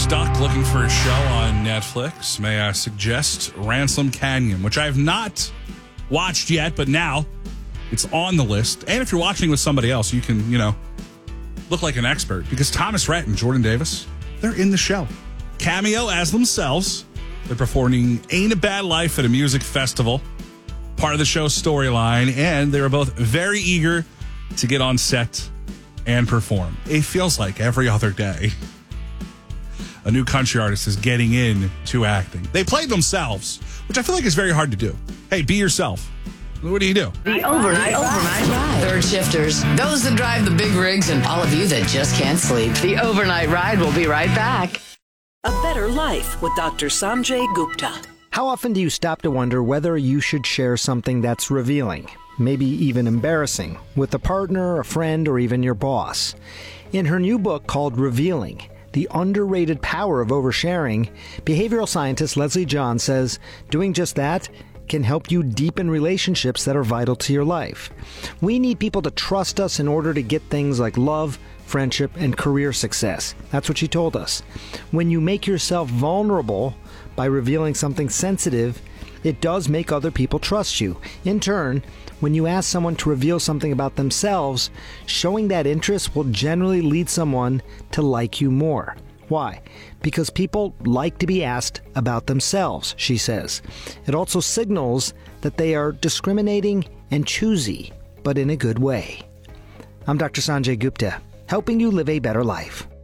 stuck looking for a show on Netflix, may I suggest Ransom Canyon, which I have not watched yet, but now it's on the list. And if you're watching with somebody else, you can, look like an expert because Thomas Rhett and Jordan Davis, they're in the show. Cameo as themselves. They're performing Ain't a Bad Life at a music festival, part of the show's storyline, and they were both very eager to get on set and perform. It feels like every other day a new country artist is getting into acting. They play themselves, which I feel like is very hard to do. Hey, be yourself. What do you do? The overnight ride. Third shifters, those that drive the big rigs, and all of you that just can't sleep. The overnight ride will be right back. A Better Life with Dr. Sanjay Gupta. How often do you stop to wonder whether you should share something that's revealing, maybe even embarrassing, with a partner, a friend, or even your boss? In her new book called Revealing, The Underrated Power of Oversharing, behavioral scientist Leslie John says doing just that can help you deepen relationships that are vital to your life. We need people to trust us in order to get things like love, friendship, and career success. That's what she told us. When you make yourself vulnerable by revealing something sensitive, it does make other people trust you. In turn, when you ask someone to reveal something about themselves, showing that interest will generally lead someone to like you more. Why? Because people like to be asked about themselves, she says. It also signals that they are discriminating and choosy, but in a good way. I'm Dr. Sanjay Gupta, helping you live a better life.